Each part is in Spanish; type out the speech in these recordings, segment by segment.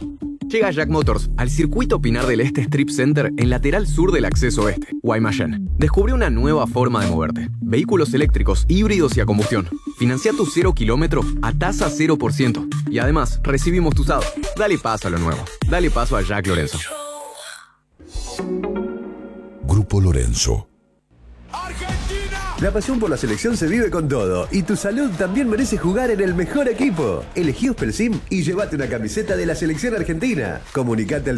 Llega Jack Motors al circuito Pinar del Este Strip Center en lateral sur del acceso oeste, Guaymallén. Descubre una nueva forma de moverte. Vehículos eléctricos, híbridos y a combustión. Financia tu 0 kilómetro a tasa 0%. Y además, recibimos tu usado. Dale paso a lo nuevo. Dale paso a Jack Lorenzo. Grupo Lorenzo. La pasión por la selección se vive con todo y tu salud también merece jugar en el mejor equipo. Elegí Ospelsim y llévate una camiseta de la selección argentina. Comunicate al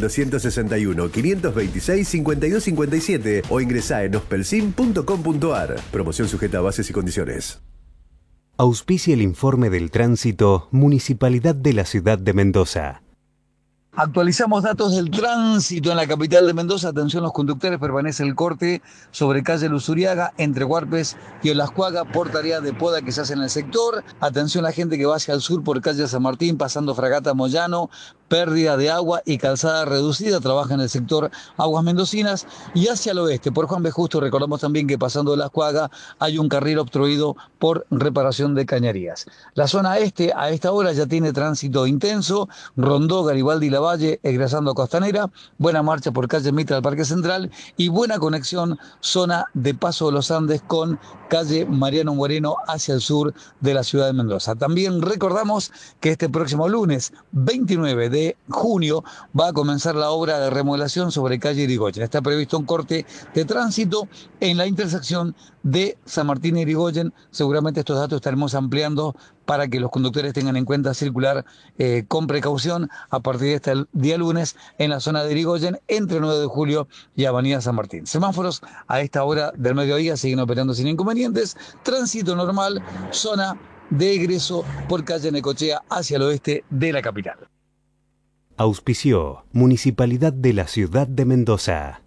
261-526-5257 o ingresá en ospelsim.com.ar. Promoción sujeta a bases y condiciones. Auspicia el informe del tránsito Municipalidad de la Ciudad de Mendoza. Actualizamos datos del tránsito en la capital de Mendoza. Atención los conductores, permanece el corte sobre calle Luzuriaga, entre Huarpes y Olascuaga, por tarea de poda que se hace en el sector. Atención la gente que va hacia el sur por calle San Martín, pasando Fragata Moyano, pérdida de agua y calzada reducida, trabaja en el sector Aguas Mendocinas. Y hacia el oeste, por Juan B. Justo, recordamos también que pasando Olascuaga hay un carril obstruido por reparación de cañerías. La zona este a esta hora ya tiene tránsito intenso, Rondó, Garibaldi y La Valle, egresando a Costanera, buena marcha por calle Mitra del Parque Central y buena conexión zona de Paso de los Andes con calle Mariano Moreno hacia el sur de la ciudad de Mendoza. También recordamos que este próximo lunes 29 de junio va a comenzar la obra de remodelación sobre calle Irigoyen. Está previsto un corte de tránsito en la intersección de San Martín y Irigoyen. Seguramente estos datos estaremos ampliando para que los conductores tengan en cuenta circular con precaución a partir de este día lunes en la zona de Irigoyen entre 9 de julio y Avenida San Martín. Semáforos a esta hora del mediodía siguen operando sin inconvenientes. Tránsito normal, zona de egreso por calle Necochea hacia el oeste de la capital. Auspició Municipalidad de la Ciudad de Mendoza.